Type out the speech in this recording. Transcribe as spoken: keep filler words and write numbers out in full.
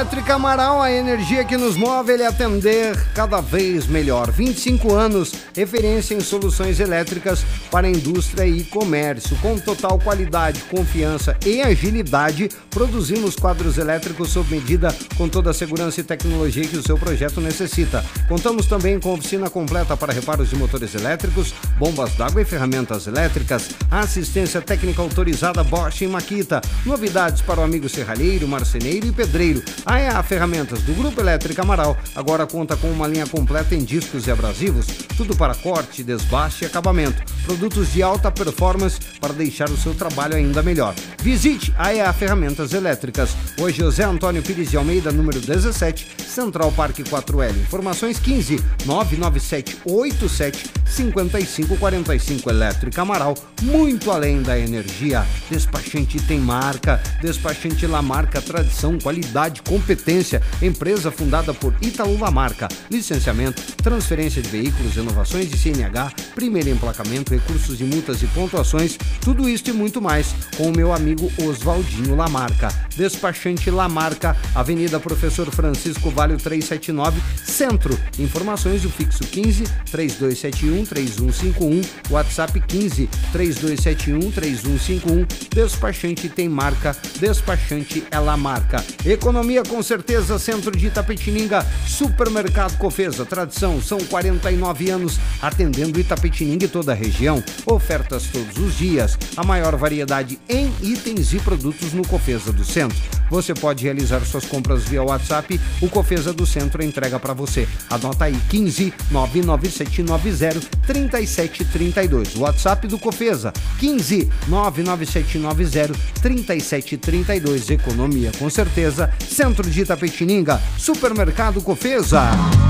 Elétrica Amaral, a energia que nos move ele atender cada vez melhor. vinte e cinco anos, referência em soluções elétricas para indústria e comércio. Com total qualidade, confiança e agilidade, produzimos quadros elétricos sob medida com toda a segurança e tecnologia que o seu projeto necessita. Contamos também com oficina completa para reparos de motores elétricos, bombas d'água e ferramentas elétricas, assistência técnica autorizada Bosch e Makita. Novidades para o amigo serralheiro, marceneiro e pedreiro. A E A Ferramentas do Grupo Elétrica Amaral agora conta com uma linha completa em discos e abrasivos, tudo para corte, desbaste e acabamento. Produtos de alta performance para deixar o seu trabalho ainda melhor. Visite a E A Ferramentas Elétricas. Hoje, José Antônio Pires de Almeida, número dezessete, Central Parque quatro L. Informações quinze, nove nove sete oito sete, cinco cinco quatro cinco. Elétrica Amaral, muito além da energia. Despachante tem marca. Despachante Lamarca, tradição, qualidade, competência. Empresa fundada por Itaú Lamarca. Licenciamento, transferência de veículos, renovações de C N H, primeiro emplacamento, recursos de multas e pontuações, tudo isso e muito mais com o meu amigo Oswaldinho Lamarca. Despachante Lamarca, Avenida Professor Francisco Vale trezentos e setenta e nove, Centro. Informações do fixo quinze, três dois sete um, três um cinco um, WhatsApp quinze, três dois sete um, três um cinco um. Despachante tem marca, despachante é Lamarca. Economia com certeza, Centro de Itapetininga, Supermercado Cofesa, tradição, são quarenta e nove anos atendendo Itapetininga e toda a região. Ofertas todos os dias, a maior variedade em itens e produtos no Cofesa do Centro. Você pode realizar suas compras via WhatsApp, o Cofesa do Centro entrega para você. Anota aí, quinze, nove nove sete nove zero, três sete três dois. WhatsApp do Cofesa, quinze, nove nove sete nove zero, três sete três dois. Economia com certeza, Centro de Itapetininga, Supermercado Cofesa.